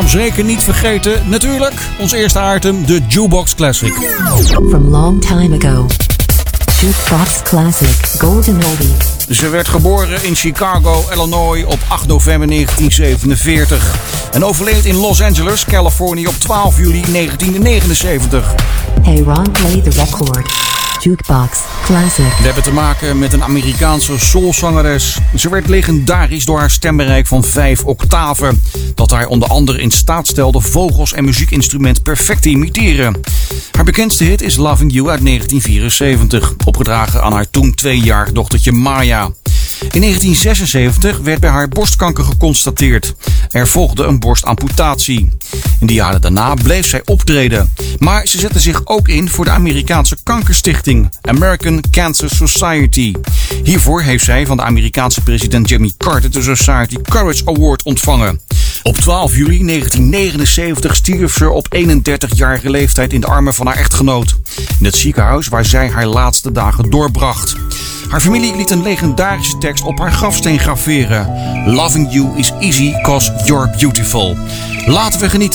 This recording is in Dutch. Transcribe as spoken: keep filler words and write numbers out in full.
zeker niet vergeten, natuurlijk, ons eerste item, de Jukebox Classic. From long time ago. Jukebox Classic Golden Oldie. Ze werd geboren in Chicago, Illinois op acht november negentien zevenenveertig en overleed in Los Angeles, Californië op twaalf juli negentien negenenzeventig. Hey Ron, play the record. Jukebox Classic. We hebben te maken met een Amerikaanse soulzangeres. Ze werd legendarisch door haar stembereik van vijf octaven, dat haar onder andere in staat stelde vogels en muziekinstrument perfect te imiteren. Haar bekendste hit is Loving You uit negentien vierenzeventig, opgedragen aan haar toen tweejarig dochtertje Maya. In negentien zesenzeventig werd bij haar borstkanker geconstateerd. Er volgde een borstamputatie. In de jaren daarna bleef zij optreden. Maar ze zette zich ook in voor de Amerikaanse kankerstichting, American Cancer Society. Hiervoor heeft zij van de Amerikaanse president Jimmy Carter de Society Courage Award ontvangen. Op twaalf juli negentien negenenzeventig stierf ze op eenendertigjarige leeftijd in de armen van haar echtgenoot, in het ziekenhuis waar zij haar laatste dagen doorbracht. Haar familie liet een legendarische tekst op haar grafsteen graveren. Loving you is easy cause you're beautiful. Laten we genieten